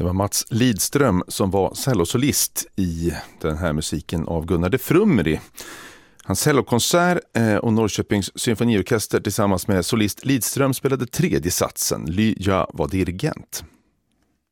Det var Mats Lidström som var cellosolist i den här musiken av Gunnar de Frumri. Hans cellokonsert och Norrköpings symfoniorkester tillsammans med solist Lidström spelade tredje satsen. Jag var dirigent.